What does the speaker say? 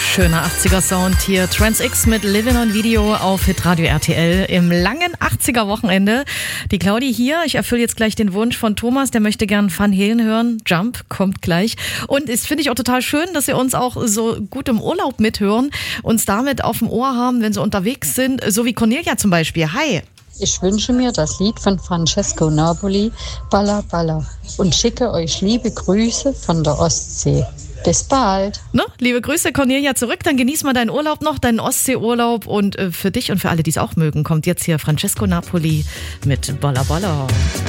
Schöner 80er-Sound hier. Trans X mit Livin' on Video auf Hitradio RTL im langen 80er-Wochenende. Die Claudi hier. Ich erfülle jetzt gleich den Wunsch von Thomas. Der möchte gern Van Halen hören. Jump kommt gleich. Und es finde ich auch total schön, dass Sie uns auch so gut im Urlaub mithören. Uns damit auf dem Ohr haben, wenn Sie unterwegs sind. So wie Cornelia zum Beispiel. Hi. Ich wünsche mir das Lied von Francesco Napoli, Balla Balla, und schicke euch liebe Grüße von der Ostsee. Bis bald. Ne? Liebe Grüße, Cornelia, zurück. Dann genieß mal deinen Urlaub noch, deinen Ostseeurlaub. Und für dich und für alle, die es auch mögen, kommt jetzt hier Francesco Napoli mit Balla Balla.